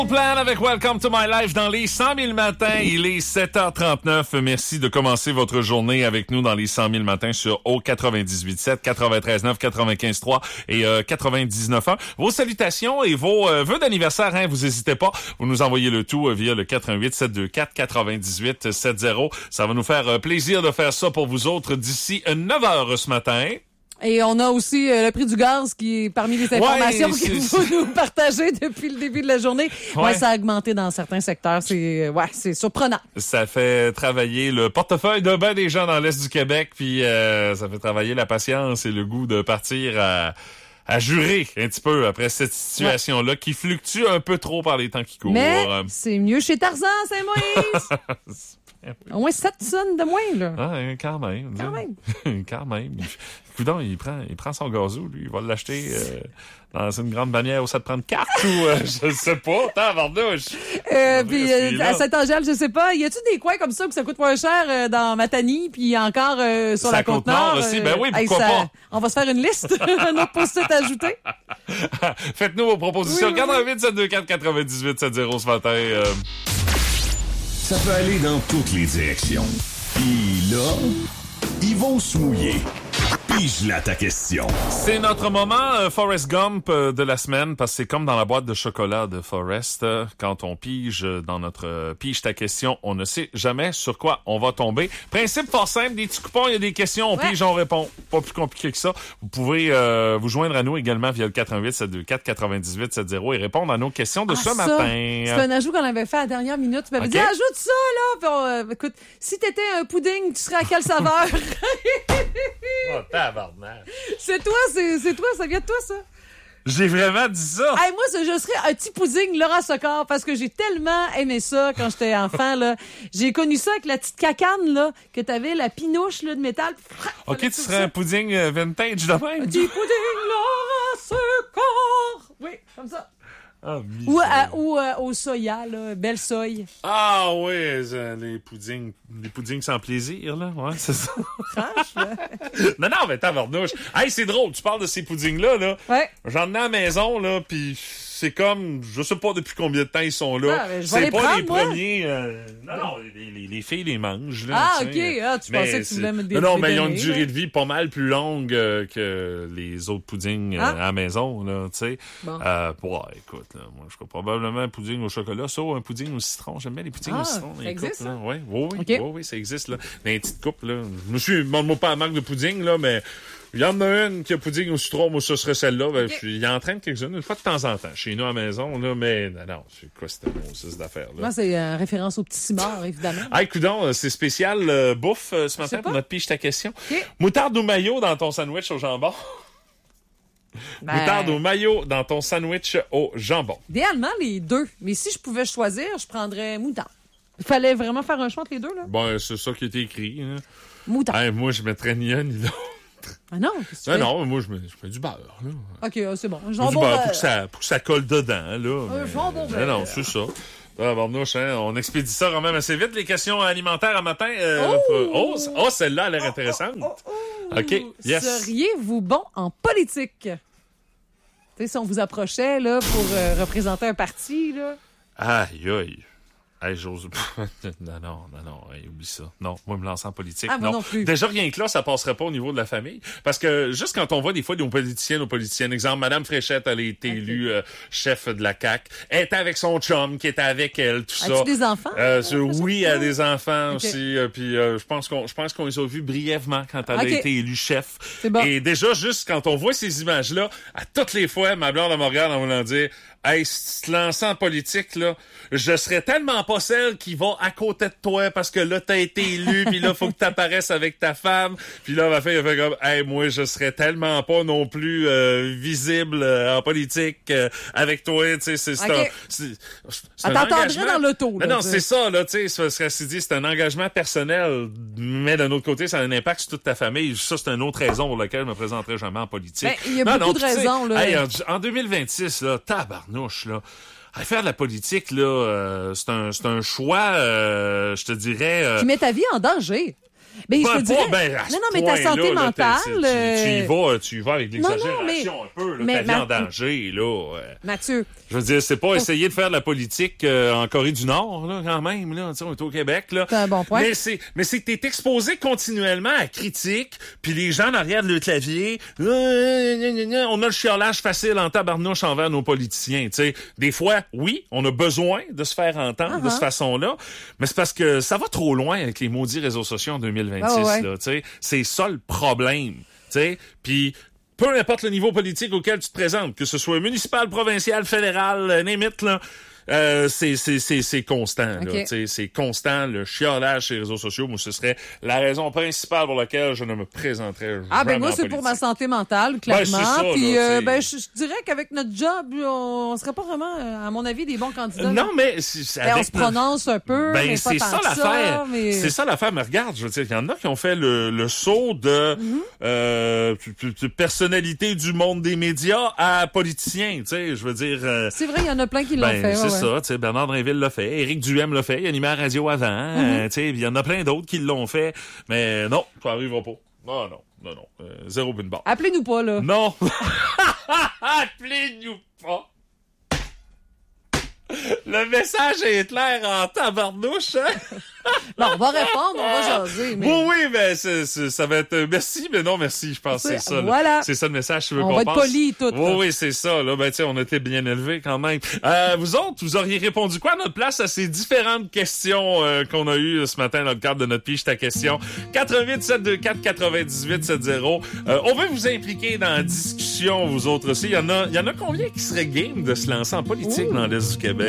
Plan avec Welcome to My Life dans les 100 000 matins. Il est 7h39. Merci de commencer votre journée avec nous dans les 100 000 matins sur O 98.7, 93.9, 95.3 et 99.1. Vos salutations et vos vœux d'anniversaire, hein, vous n'hésitez pas. Vous nous envoyez le tout via le 88 724 98 70. Ça va nous faire plaisir de faire ça pour vous autres d'ici 9h ce matin. Et on a aussi le prix du gaz qui est parmi les informations que vous nous partagez depuis le début de la journée. Ouais, ça a augmenté dans certains secteurs. C'est surprenant. Ça fait travailler le portefeuille de ben des gens dans l'Est du Québec, puis ça fait travailler la patience et le goût de partir à jurer un petit peu après cette situation-là qui fluctue un peu trop par les temps qui courent. Mais c'est mieux chez Tarzan, Saint-Moïse. Au moins 7 tonnes de moins, là. Ah, quand même. Quand même. Coudon, il prend son gazou, lui. Il va l'acheter dans une grande bannière où ça te prend une carte ou je sais pas. Tabarnouche. Puis à Saint-Angèle, je sais pas. Y a-tu des coins comme ça où ça coûte moins cher dans Matanie puis encore sur la Côte-Nord aussi? Ben oui, pourquoi pas? On va se faire une liste. Un autre post-it ajouté. Faites-nous vos propositions. 88 724 98 70 ce matin. Ça peut aller dans toutes les directions. Puis là, ils vont se mouiller. Pige-la ta question. C'est notre moment Forrest Gump de la semaine, parce que c'est comme dans la boîte de chocolat de Forrest. Quand on pige dans notre pige ta question, on ne sait jamais sur quoi on va tomber. Principe fort simple, des petits coupons, il y a des questions, on pige, on répond. Pas plus compliqué que ça. Vous pouvez vous joindre à nous également via le 88 724 98 70 et répondre à nos questions de ce matin. C'est un ajout qu'on avait fait à la dernière minute. Tu m'avais dit, ajoute ça, là. Puis écoute, si t'étais un pudding, tu serais à quelle saveur? Oh, tabarnak. C'est toi, ça vient de toi, ça? J'ai vraiment dit ça. Hey, moi, je serais un petit pudding Laura Socor parce que j'ai tellement aimé ça quand j'étais enfant, là. J'ai connu ça avec la petite cacane, là, que t'avais la pinouche, là, de métal. OK, tu serais un pudding vintage de même. Un petit pudding Laura Socor. Oui, comme ça. Oh, ou au soya, là, belle soye. Ah oui, les puddings sans plaisir, là, ouais, c'est ça. Franchement. non, mais tabarnouche. Hey, c'est drôle, tu parles de ces puddings-là, là. Ouais. J'en ai à la maison, là, pis c'est comme, je sais pas depuis combien de temps ils sont là. C'est pas les premiers, non, les filles les mangent, là. Ah, OK, tu pensais que tu voulais mettre des Non, mais ils ont une durée de vie pas mal plus longue que les autres puddings à la maison, là, tu sais. Bon. Écoute, là, moi, je ferais probablement un pudding au chocolat, ça, ou un pudding au citron. J'aime bien les puddings au citron. Ça existe, ça? Oui, ça existe, là. Dans les petites coupes, là. Demande-moi pas la marque de pudding, là, mais il y en a une qui a pudding au citron, moi, ça serait celle-là. Ben, puis, il en traîne quelques-unes, une fois de temps en temps, chez nous à la maison, là, mais non, c'est quoi cette affaire-là? Moi, c'est référence au petit cimard, évidemment. Hey, coudonc, c'est spécial bouffe ce matin pour notre pige ta question. Okay. Moutarde ou mayo dans ton sandwich au jambon? Moutarde ou mayo dans ton sandwich au jambon? Idéalement, les deux. Mais si je pouvais choisir, je prendrais moutarde. Il fallait vraiment faire un choix entre les deux, là? Bon, c'est ça qui a été écrit. Hein. Moutarde. Hey, moi, je mettrais ni un ni l'autre. Ah non? Non, moi, je mets du beurre. Là. OK, c'est bon. Du beurre pour que ça colle dedans. Là, un jambon beurre. Non, c'est ça. Barnouche, hein, on expédie ça quand même assez vite. Les questions alimentaires à matin. Celle-là a l'air intéressante. OK, yes. Seriez-vous bon en politique? Tu sais, si on vous approchait là, pour représenter un parti, là. Aïe. Hey, j'ose. Non, hey, oublie ça. Non, moi, me lancer en politique. Moi non plus. Déjà, rien que là, ça passerait pas au niveau de la famille. Parce que juste quand on voit des fois nos politiciennes, exemple, Madame Fréchette, elle a été élue chef de la CAQ. Elle était avec son chum, qui était avec elle, tout ça. As-tu des enfants? Oui, elle a des enfants aussi. Puis je pense qu'on les a vus brièvement quand elle a été élue chef. C'est bon. Et déjà, juste quand on voit ces images-là, à toutes les fois, ma blonde me regarde en voulant dire, hey, si tu te lances en politique, là, je serais tellement pas celle qui va à côté de toi parce que là, t'as été élu, puis là, faut que t'apparaisses avec ta femme. Puis là, ma fille, elle fait comme, hey, moi, je serais tellement pas non plus visible en politique avec toi, tu sais, c'est un t'entendrais dans l'auto, là. Non, c'est ça, là, tu sais, c'est un engagement personnel, mais d'un autre côté, ça a un impact sur toute ta famille. Ça, c'est une autre raison pour laquelle je me présenterai jamais en politique. Il y a beaucoup de raisons, là. Hey, en 2026, là, tabarnouche, là. À faire de la politique, là, c'est un choix, je te dirais... Qui met ta vie en danger. Mais je te dirais... mais ta santé mentale... Tu y vas avec l'exagération un peu, peu, là, ta vie en danger, là. Mathieu. Je veux dire, c'est pas essayer de faire de la politique en Corée du Nord, là, quand même, là. On est au Québec, là. C'est un bon point. Mais c'est que t'es exposé continuellement à critiques, puis les gens en arrière de le clavier, on a le chiolage facile en tabarnouche envers nos politiciens, tu sais. Des fois, oui, on a besoin de se faire entendre de cette façon-là, mais c'est parce que ça va trop loin avec les maudits réseaux sociaux en 2026, là, tu sais. C'est ça le problème, tu sais. Puis peu importe le niveau politique auquel tu te présentes, que ce soit municipal, provincial, fédéral, name it, là, c'est constant, là, c'est constant, le chiolage sur les réseaux sociaux. Moi, ce serait la raison principale pour laquelle je ne me présenterais jamais moi, c'est pour ma santé mentale, clairement. Puis, je dirais qu'avec notre job, on serait pas vraiment, à mon avis, des bons candidats. Non, mais on se prononce un peu, mais c'est pas ça tant l'affaire. Mais... C'est ça l'affaire. Mais regarde, je veux dire, il y en a qui ont fait le saut de personnalité du monde des médias à politicien, tu sais, je veux dire. C'est vrai, il y en a plein qui l'ont fait. C'est ça, tu sais, Bernard Drinville l'a fait, Éric Duhem l'a fait, il animait à la radio avant, tu sais, il y en a plein d'autres qui l'ont fait, mais non, ça arrivera pas. Non, zéro bin bar. Appelez-nous pas, là. Non! Appelez-nous pas! Le message est clair en tabarnouche, hein? Bon, on va répondre, on va jaser. Mais... Oui, mais ça va être merci, mais non merci, je pense que c'est ça. Voilà. C'est ça le message, tu veux qu'on pense. On va être poli tout. Oui, c'est ça. Là, tu sais, on était bien élevés quand même. Vous autres, vous auriez répondu quoi à notre place à ces différentes questions qu'on a eues ce matin dans le cadre de notre Pige ta question? 88 724 98 70. On veut vous impliquer dans la discussion, vous autres aussi. Il y en a combien qui seraient game de se lancer en politique dans l'Est du Québec?